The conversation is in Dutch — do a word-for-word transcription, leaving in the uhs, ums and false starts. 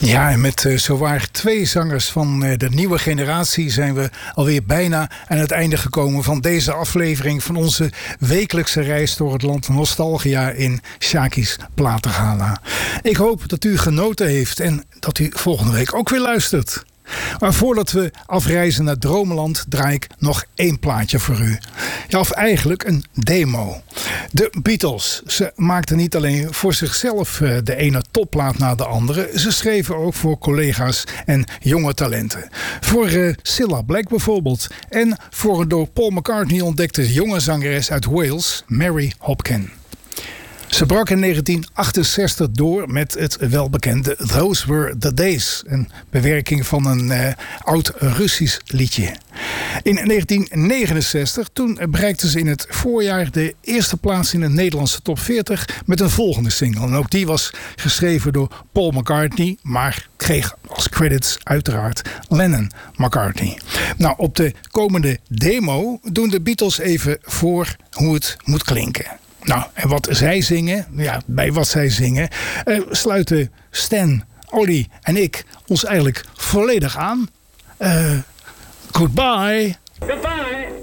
Ja, en met uh, zowaar twee zangers van uh, de nieuwe generatie zijn we alweer bijna aan het einde gekomen van deze aflevering van onze wekelijkse reis door het land Nostalgia in Sjaki's Platengala. Ik hoop dat u genoten heeft en dat u volgende week ook weer luistert. Maar voordat we afreizen naar Dromeland draai ik nog één plaatje voor u. Ja, of eigenlijk een demo. De Beatles, ze maakten niet alleen voor zichzelf de ene topplaat na de andere. Ze schreven ook voor collega's en jonge talenten. Voor uh, Cilla Black bijvoorbeeld. En voor een door Paul McCartney ontdekte jonge zangeres uit Wales, Mary Hopkin. Ze brak in negentien achtenzestig door met het welbekende Those Were the Days. Een bewerking van een uh, oud Russisch liedje. In negentien negenenzestig toen bereikte ze in het voorjaar de eerste plaats in de Nederlandse top veertig met een volgende single. En ook die was geschreven door Paul McCartney, maar kreeg als credits uiteraard Lennon-McCartney. Nou, op de komende demo doen de Beatles even voor hoe het moet klinken. Nou, en wat zij zingen, ja, bij wat zij zingen, uh, sluiten Stan, Olly en ik ons eigenlijk volledig aan. Uh, goodbye. Goodbye.